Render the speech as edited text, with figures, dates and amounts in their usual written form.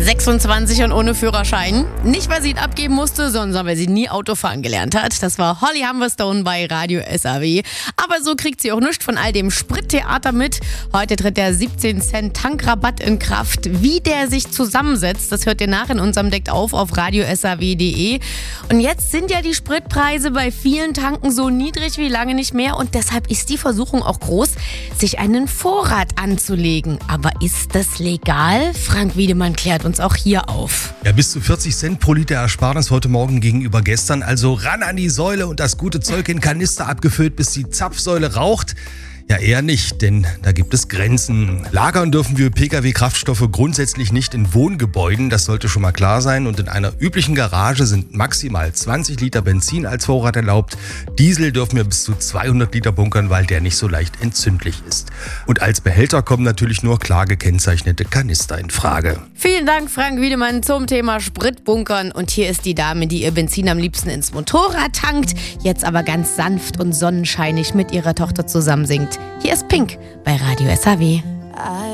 26 und ohne Führerschein. Nicht, weil sie ihn abgeben musste, sondern weil sie nie Autofahren gelernt hat. Das war Holly Humberstone bei Radio SAW. Aber so kriegt sie auch nichts von all dem Sprittheater mit. Heute tritt der 17-Cent-Tankrabatt in Kraft. Wie der sich zusammensetzt, das hört ihr nach in unserem Deckt auf radiosaw.de. Und jetzt sind ja die Spritpreise bei vielen Tanken so niedrig wie lange nicht mehr. Und deshalb ist die Versuchung auch groß, sich einen Vorrat anzulegen. Aber ist das legal? Frank Wiedemann klärt uns auch hier auf. Ja, bis zu 40 Cent pro Liter Ersparnis heute Morgen gegenüber gestern. Also ran an die Säule und das gute Zeug in Kanister abgefüllt, bis die Zapfsäule raucht. Ja, eher nicht, denn da gibt es Grenzen. Lagern dürfen wir Pkw-Kraftstoffe grundsätzlich nicht in Wohngebäuden, das sollte schon mal klar sein. Und in einer üblichen Garage sind maximal 20 Liter Benzin als Vorrat erlaubt. Diesel dürfen wir bis zu 200 Liter bunkern, weil der nicht so leicht entzündlich ist. Und als Behälter kommen natürlich nur klar gekennzeichnete Kanister in Frage. Vielen Dank, Frank Wiedemann, zum Thema Spritbunkern. Und hier ist die Dame, die ihr Benzin am liebsten ins Motorrad tankt, jetzt aber ganz sanft und sonnenscheinig mit ihrer Tochter zusammen singt. Hier ist Pink bei Radio SAW.